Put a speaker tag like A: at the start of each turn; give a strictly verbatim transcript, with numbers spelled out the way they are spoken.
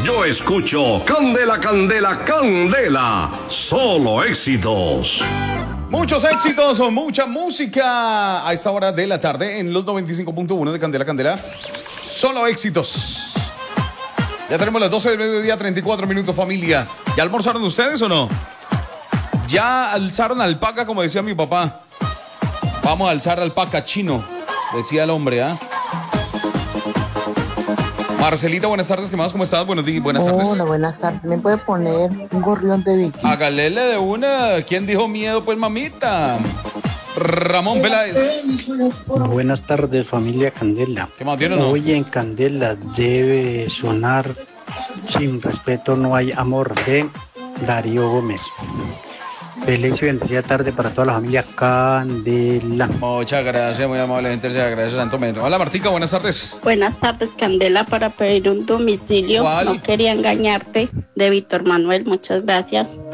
A: yo escucho Candela, Candela, Candela. Solo éxitos.
B: Muchos éxitos, mucha música a esta hora de la tarde en los noventa y cinco punto uno de Candela, Candela. Solo éxitos. Ya tenemos las doce del mediodía, treinta y cuatro minutos, familia. ¿Ya almorzaron ustedes o no? Ya alzaron alpaca, como decía mi papá. Vamos a alzar alpaca chino, decía el hombre, ¿ah? ¿eh? Marcelita, buenas tardes, ¿qué más? ¿Cómo estás? Buenos días, buenas tardes.
C: Hola, buenas tardes. ¿Me puede poner un gorrión de Vicky?
B: Hágale de una. ¿Quién dijo miedo, pues, mamita? Ramón Peláez.
D: Buenas tardes, familia Candela.
B: ¿Qué más, bien o no?
D: Hoy en Candela debe sonar Sin respeto no hay amor, de Darío Gómez. Feliz y bendecida tarde para toda la familia Candela.
B: Muchas gracias, muy amable gente, muchas gracias, Santo Mendoza. Hola Martica, buenas tardes.
E: Buenas tardes, Candela, para pedir un domicilio.
B: ¿Cuál?
E: No quería engañarte, de Víctor Manuel, muchas gracias.